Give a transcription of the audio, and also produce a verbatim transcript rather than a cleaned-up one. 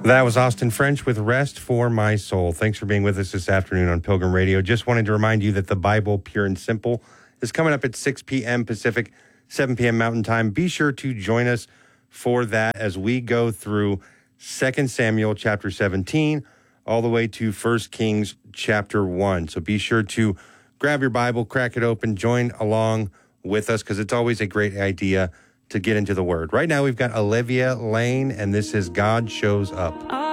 That was Austin French with Rest for My Soul. Thanks for being with us this afternoon on Pilgrim Radio. Just wanted to remind you that the Bible Pure and Simple is coming up at six p.m. Pacific, seven p.m. Mountain Time. Be sure to join us for that as we go through Second Samuel chapter seventeen all the way to First Kings chapter one. So be sure to grab your Bible, crack it open, join along with us because it's always a great idea to get into the Word. Right now we've got Olivia Lane, and this is God Shows Up.